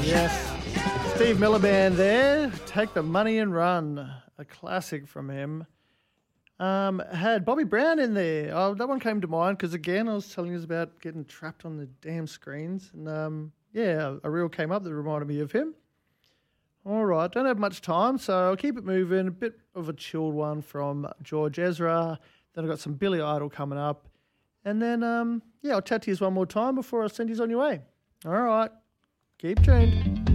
Yes. Steve Miller Band there. Take the Money and Run. A classic from him. Had Bobby Brown in there. Oh, that one came to mind because, again, I was telling you about getting trapped on the damn screens. And, a reel came up that reminded me of him. All right, don't have much time, so I'll keep it moving. A bit of a chilled one from George Ezra. Then I've got some Billy Idol coming up. And then, I'll chat to you one more time before I send you on your way. All right, keep tuned.